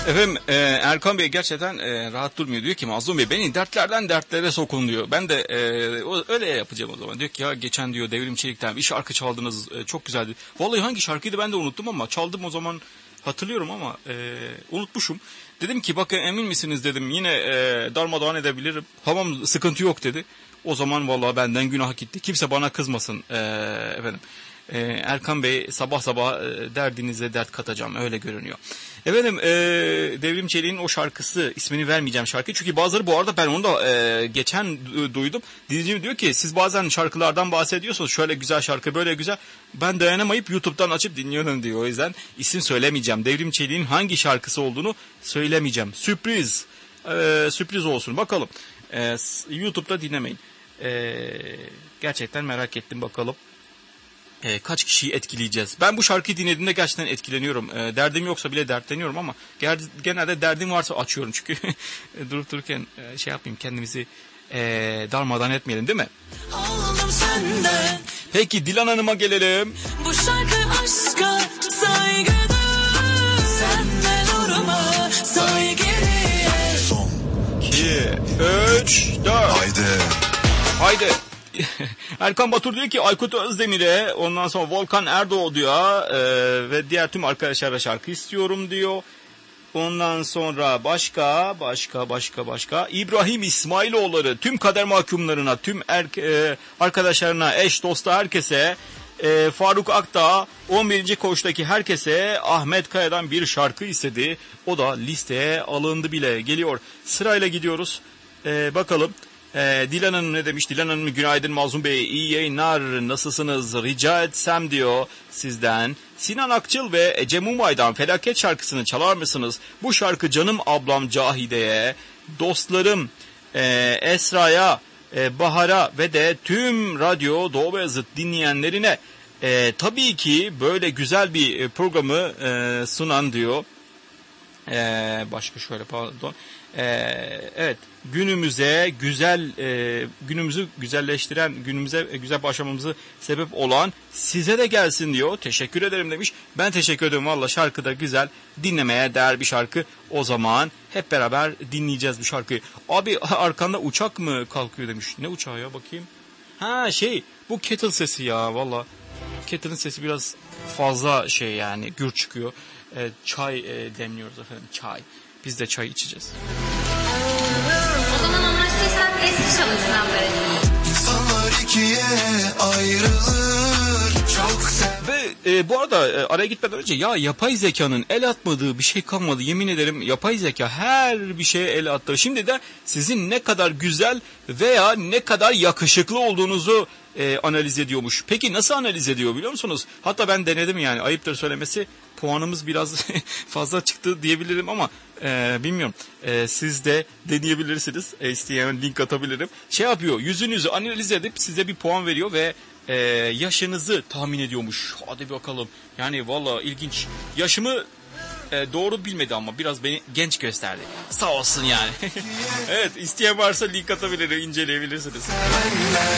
Efendim Erkan Bey gerçekten rahat durmuyor. Diyor ki Mazlum Bey beni dertlerden dertlere sokun diyor. Ben de öyle yapacağım o zaman. Diyor ki ya geçen diyor Devrim Çelik'ten bir şarkı çaldınız çok güzeldi. Vallahi hangi şarkıydı ben de unuttum ama çaldım o zaman hatırlıyorum ama unutmuşum. Dedim ki bakın emin misiniz dedim yine darmadağın edebilirim. Tamam sıkıntı yok dedi. O zaman vallahi benden günah gitti. Kimse bana kızmasın efendim. Erkan Bey sabah sabah derdinize dert katacağım öyle görünüyor. Efendim Devrim Çelik'in o şarkısı ismini vermeyeceğim şarkı. Çünkü bazıları bu arada ben onu da geçen duydum. Dinleyicim diyor ki siz bazen şarkılardan bahsediyorsunuz. Şöyle güzel şarkı böyle güzel. Ben dayanamayıp YouTube'dan açıp dinliyorum diyor. O yüzden isim söylemeyeceğim. Devrim Çelik'in hangi şarkısı olduğunu söylemeyeceğim. Sürpriz. Sürpriz olsun bakalım. YouTube'da dinlemeyin. Gerçekten merak ettim bakalım. Kaç kişiyi etkileyeceğiz? Ben bu şarkıyı dinlediğimde gerçekten etkileniyorum. Derdim yoksa bile dertleniyorum ama genelde derdim varsa açıyorum. Çünkü durup dururken şey yapmayayım kendimizi darmadan etmeyelim değil mi? Peki Dilan Hanım'a gelelim. Bu şarkı aşka saygıdır. Senden durma saygıya. Son 2 3 4 Haydi. Erkan Batur diyor ki Aykut Özdemir'e ondan sonra Volkan Erdoğan diyor ve diğer tüm arkadaşlara şarkı istiyorum diyor. Ondan sonra başka İbrahim İsmailoğulları tüm kader mahkumlarına tüm arkadaşlarına eş dosta herkese Faruk Akdağ 11. koğuştaki herkese Ahmet Kaya'dan bir şarkı istedi. O da listeye alındı bile geliyor. Sırayla gidiyoruz bakalım. Dilan Hanım ne demiş? Dilan Hanım günaydın Mazlum Bey iyi yayınlar nasılsınız rica etsem diyor sizden. Sinan Akçıl ve Ece Mumay'dan Felaket şarkısını çalar mısınız? Bu şarkı canım ablam Cahide'ye, dostlarım Esra'ya, Bahar'a ve de tüm radyo Doğu Beyazıt dinleyenlerine tabii ki böyle güzel bir programı sunan diyor. Başka şöyle pardon. Evet günümüze güzel günümüzü güzelleştiren günümüze güzel başlamamızı sebep olan size de gelsin diyor. Teşekkür ederim demiş. Ben teşekkür ederim valla şarkı da güzel dinlemeye değer bir şarkı. O zaman hep beraber dinleyeceğiz bu şarkıyı. Abi arkanda uçak mı kalkıyor demiş. Ne uçağı ya bakayım. Ha bu kettle sesi ya valla. Kettle'ın sesi biraz fazla yani gür çıkıyor. Çay demliyoruz efendim çay. Biz de çay içeceğiz. O zaman anlaştıysak eski çalın sınavları. İnsanlar ikiye ayrılır çok Ve bu arada araya gitmeden önce yapay zekanın el atmadığı bir şey kalmadı. Yemin ederim yapay zeka her bir şeye el attı. Şimdi de sizin ne kadar güzel veya ne kadar yakışıklı olduğunuzu analiz ediyormuş. Peki nasıl analiz ediyor biliyor musunuz? Hatta ben denedim yani ayıptır söylemesi puanımız biraz fazla çıktı diyebilirim ama bilmiyorum. Siz de deneyebilirsiniz. İsteyen link atabilirim. Yapıyor yüzünüzü analiz edip size bir puan veriyor ve yaşınızı tahmin ediyormuş. Hadi bakalım. Yani valla ilginç. Yaşımı doğru bilmedi ama biraz beni genç gösterdi. Sağ olsun yani. Evet isteyen varsa link atabilirim inceleyebilirsiniz.